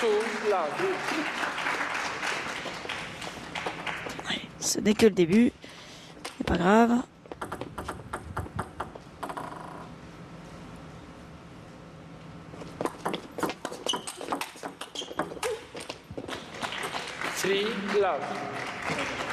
love. Ouais, ce n'est que le début. C'est pas grave. Three love.